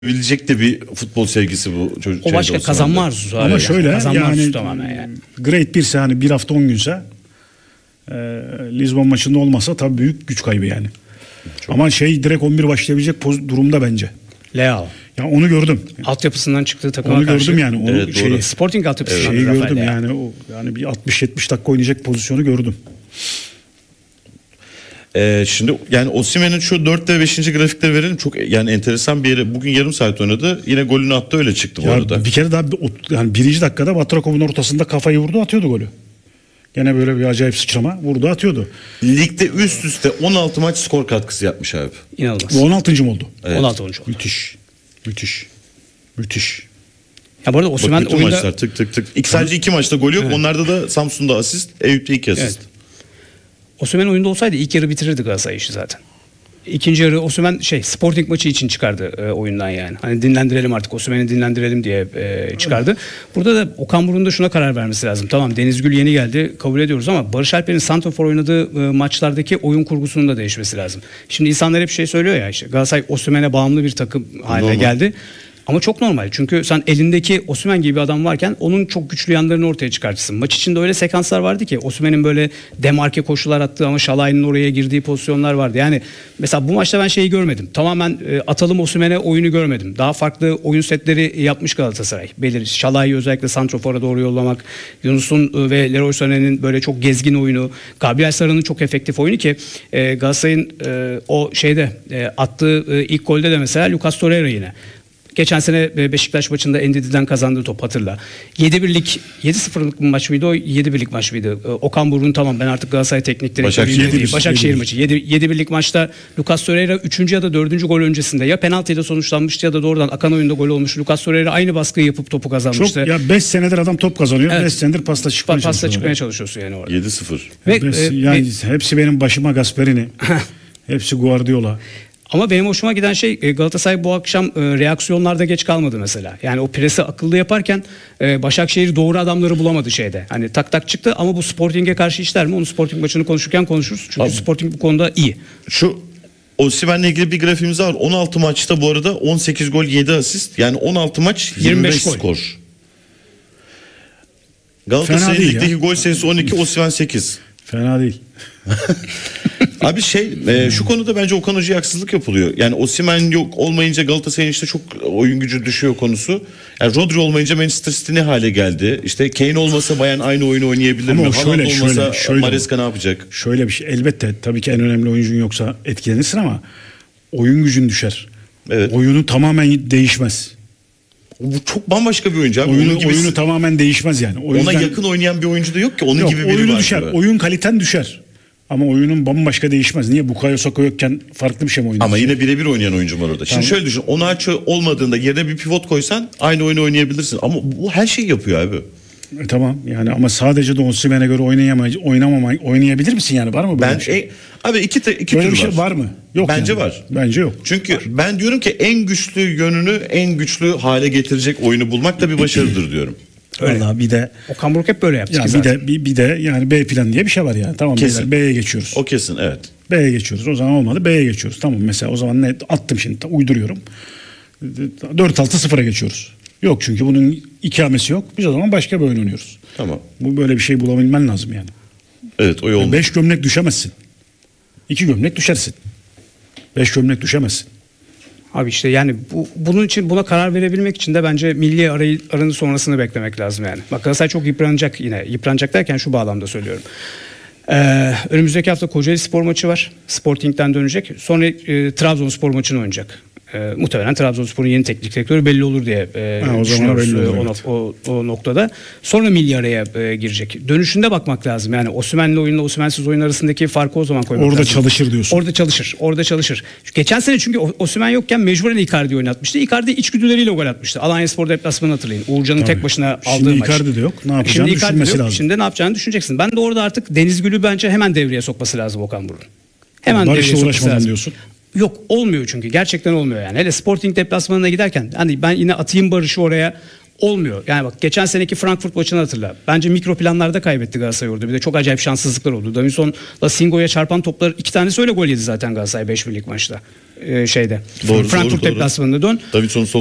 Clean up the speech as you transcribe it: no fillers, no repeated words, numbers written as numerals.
bilecek de bir futbol sevgisi bu çocuk. O başka kazanma arzusu. Ama şöyle kazanma yani arzusu tamamen yani. Grade 1'se hani bir hafta 10 günse Lisbon maçında olmasa tabii büyük güç kaybı yani. Çok. Ama direkt 11 başlayabilecek durumda bence. Leao. Ya onu gördüm. Altyapısından çıktığı takıma Onu karşı. gördüm yani. Onu Evet, doğru. Sporting altyapısından. şeyi Rafael gördüm Leao. yani yani bir 60-70 dakika oynayacak pozisyonu gördüm. Şimdi yani Osimhen'in şu 4 ve 5. grafikleri verelim. Çok yani enteresan bir yere. Bugün yarım saat oynadı. Yine golünü attı, öyle çıktı bu Ya arada. bir kere daha yani birinci dakikada Batrakov'un ortasında kafayı vurdu, atıyordu golü. Gene böyle bir acayip sıçrama vurdu, atıyordu. Ligde üst üste 16 maç skor katkısı yapmış abi. İnanılmaz. Bu 16. mı oldu? Evet. 16 oyuncu oldu. Müthiş. Ya bu arada Osimhen Bütün oyunda maçlar tık tık tık. Sadece 2 maçta gol yok. Evet. Onlarda da Samsun'da asist, Eyüp'te 2 asist. Evet. Osimhen oyunda olsaydı ilk yarı bitirirdi Galatasaray işi zaten. İkinci yarı Osimhen Sporting maçı için çıkardı oyundan yani. Hani dinlendirelim artık, Osimhen'i dinlendirelim diye çıkardı. Burada da Okan Buruk'un da şuna karar vermesi lazım. Tamam, Deniz Gül yeni geldi, kabul ediyoruz, ama Barış Alper'in santrafor oynadığı maçlardaki oyun kurgusunun da değişmesi lazım. Şimdi insanlar hep söylüyor ya, işte Galatasaray Osimhen'e bağımlı bir takım haline Normal. geldi. Ama çok normal. Çünkü sen elindeki Osimhen gibi bir adam varken onun çok güçlü yanlarını ortaya çıkartırsın. Maç içinde öyle sekanslar vardı ki Osimhen'in böyle demarke koşular attığı ama Şalay'ın oraya girdiği pozisyonlar vardı. Yani mesela bu maçta ben şeyi görmedim. Tamamen atalım Osimhen'e oyunu görmedim. Daha farklı oyun setleri yapmış Galatasaray. Şalay'ı özellikle santrofora doğru yollamak, Yunus'un ve Leroy Sané'nin böyle çok gezgin oyunu, Gabriel Sara'nın çok efektif oyunu ki Galatasaray'ın o attığı ilk golde de mesela Lucas Torreira yine. Geçen sene Beşiktaş maçında Endidi'den kazandığı top, hatırla. 7-0'lık maç mıydı o? 7-1'lik maç mıydı? Okan Buruk'un tamam ben artık Galatasaray teknik direktörüyüm. Başakşehir maçı. 7-1'lik maçta Lucas Torreira 3. ya da 4. gol öncesinde ya penaltıyla sonuçlanmıştı ya da doğrudan akan oyunda gol olmuş. Lucas Torreira aynı baskıyı yapıp topu kazanmıştı. Çok ya 5 senedir adam top kazanıyor. 5 Evet. senedir pasta çıkmaya çalışıyorsun yani orada. 7-0. Yani hepsi benim başıma Gasperini. Hepsi Guardiola. Ama benim hoşuma giden Galatasaray bu akşam reaksiyonlarda geç kalmadı mesela. Yani o presi akıllı yaparken Başakşehir doğru adamları bulamadı şeyde. Hani tak tak çıktı ama bu Sporting'e karşı işler mi? Onu Sporting maçını konuşurken konuşuruz. Çünkü Abi, Sporting bu konuda iyi. Şu Osimhen'le ilgili bir grafiğimiz var. 16 maçta bu arada 18 gol 7 asist. Yani 16 maç 25 gol. skor. Galatasaray'ın ligdeki gol sayısı 12, Osimhen 8. Fena değil. Abi şu konuda bence Okan Hoca'ya haksızlık yapılıyor. Yani Osimhen yok olmayınca Galatasaray'ın işte çok oyun gücü düşüyor konusu. Yani Rodri olmayınca Manchester City ne hale geldi? İşte Kane olmasa Bayern aynı oyunu oynayabilir Ama mi? o Haaland olmasa şöyle. Maresca ne yapacak? Şöyle bir şey, elbette tabii ki en önemli oyuncun yoksa etkilenirsin ama oyun gücün düşer. Evet. Oyunu tamamen değişmez. Bu çok bambaşka bir oyuncu abi. Onun gibi Oyunu tamamen değişmez yani. O ona yüzden, yakın oynayan bir oyuncu da yok ki. Onun yok, gibi biri oyunu var. düşer. Gibi. Oyun kaliten düşer. Ama oyunun bambaşka değişmez. Niye? Bukayo Saka yokken farklı bir şey mi oynuyor? Ama yine birebir oynayan oyuncu var orada. Şimdi şöyle düşün. Onaço olmadığında yerine bir pivot koysan aynı oyunu oynayabilirsin. Ama bu her şeyi yapıyor abi. Tamam yani ama sadece de Osimhen'e göre oynayabilir misin yani? Var mı böyle bir şey? Abi iki Böyle tür bir şey var mı? Yok Bence yani. var. Bence yok. Çünkü ben diyorum ki en güçlü yönünü en güçlü hale getirecek oyunu bulmak da bir başarıdır diyorum. Vallahi bir de Okan Buruk hep böyle yaptı ya ki bir zaten. de bir de yani B plan diye bir şey var yani. Tamam Kesin. B'ye geçiyoruz. O kesin, evet. B'ye geçiyoruz. O zaman olmadı. B'ye geçiyoruz. Tamam mesela o zaman ne attım şimdi uyduruyorum. 4-6-0'a geçiyoruz. Yok çünkü bunun ikamesi yok. Biz o zaman başka bir oyun oynuyoruz. Tamam. Bu böyle bir şey bulabilmen lazım yani. Evet, o yol. 5 gömlek düşemezsin. 2 gömlek düşersin. 5 gömlek düşemezsin. Abi işte yani bunun için, buna karar verebilmek için de bence milli aranın sonrasını beklemek lazım yani. Bak Galatasaray çok yıpranacak yine. Yıpranacak derken şu bağlamda söylüyorum. Önümüzdeki hafta Kocaeli Spor maçı var. Sporting'den dönecek. Sonra Trabzonspor maçını oynayacak. Muhtemelen Trabzonspor'un yeni teknik direktörü belli olur diye o zaman belli olur, evet. o noktada. Sonra milli araya girecek. Dönüşünde bakmak lazım. Yani Osimhen'li oyunla Osimhen'siz oyun arasındaki farkı o zaman koymak lazım. Orada çalışır diyorsun. Orada çalışır. Geçen sene çünkü Osimhen yokken mecburen Icardi oynatmıştı. Icardi içgüdüleriyle gol atmıştı. Alanyasspor deplasmanı hatırlayın. Uğurcan'ın tek başına aldığı maç. Şimdi Icardi de yok. Ne yapacağını düşünmesi lazım. Şimdi ne yapacağını düşüneceksin. Ben de orada artık Deniz Gül'ü bence hemen devreye sokması lazım Okan Buruk'un. Hemen Barış'la devreye sokması uğraşmadan lazım. diyorsun. Yok, olmuyor çünkü. Gerçekten olmuyor yani. Hele Sporting deplasmanına giderken hani ben yine atayım Barış'ı oraya, olmuyor. Yani bak geçen seneki Frankfurt maçını hatırla. Bence mikro planlarda kaybetti Galatasaray orada. Bir de çok acayip şanssızlıklar oldu. Davinson'la Singo'ya çarpan toplar 2 tanesi öyle gol yedi zaten Galatasaray 5-1'lik maçta. şeyde. Doğru, Frankfurt doğru. deplasmanında dön. Davinson